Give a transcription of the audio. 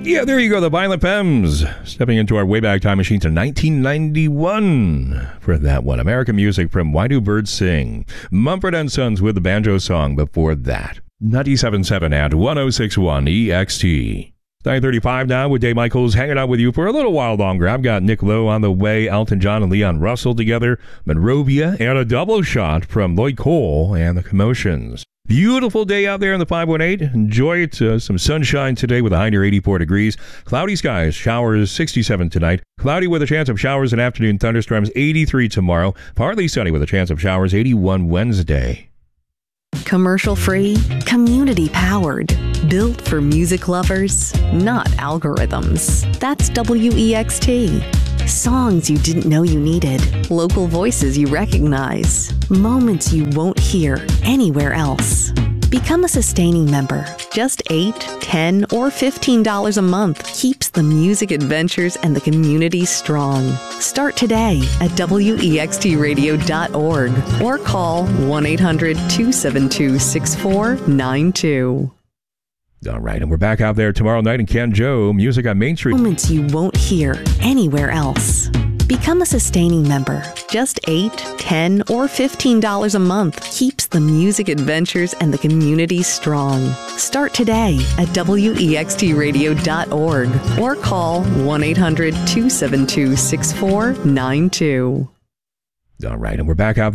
Yeah, there you go, the Violent Femmes. Stepping into our Wayback Time machine to 1991 for that one. American music from Why Do Birds Sing? Mumford & Sons with the banjo song before that. 97.7 and 106.1 EXT. 9:35 now with Dave Michaels hanging out with you for a little while longer. I've got Nick Lowe on the way, Elton John and Leon Russell together, Monrovia, and a double shot from Lloyd Cole and the Commotions. Beautiful day out there in the 518. Enjoy it. Some sunshine today with a high near 84 degrees. Cloudy skies, showers 67 tonight. Cloudy with a chance of showers and afternoon thunderstorms 83 tomorrow. Partly sunny with a chance of showers 81 Wednesday. Commercial free, community powered, built for music lovers, not algorithms. That's WEXT. Songs you didn't know you needed, local voices you recognize, moments you won't hear anywhere else. Become a sustaining member. Just $8, $10, or $15 a month keeps the music adventures and the community strong. Start today at wextradio.org or call 1-800-272-6492. All right, and we're back out there tomorrow night in Canjo, music on Main Street. Moments you won't hear anywhere else. Become a sustaining member. Just $8, $10, or $15 a month keeps the music adventures and the community strong. Start today at wextradio.org or call 1-800-272-6492. All right, and we're back out